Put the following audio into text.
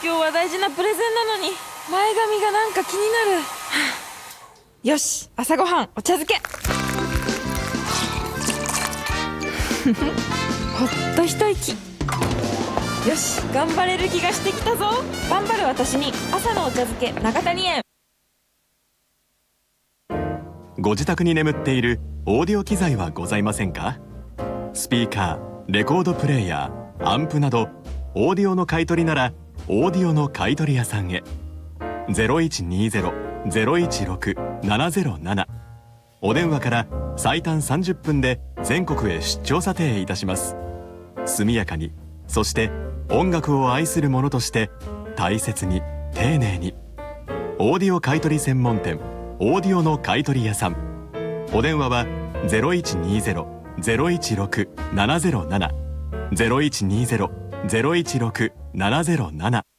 今日は大事なプレゼンなのに前髪がなんか気になる。よし、朝ごはんお茶漬け。ほっと一息。よし、頑張れる気がしてきたぞ。頑張る私に朝のお茶漬け永谷園。 ご自宅に眠っているオーディオ機材はございませんか？スピーカー、レコードプレーヤー、アンプなどオーディオの買い取りならオーディオの買い取り屋さんへ。0120-016-707。お電話から最短30分で全国へ出張査定いたします。速やかに、そして音楽を愛する者として大切に丁寧に。オーディオ買い取り専門店オーディオの買い取り屋さん。お電話は0120-016-707。0120-016-707。